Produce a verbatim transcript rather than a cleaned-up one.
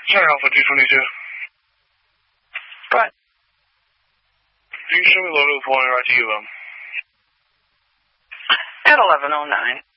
Sorry, Alpha two twenty-two. Go ahead. You can show me loaded with one right to you, um. At eleven oh nine.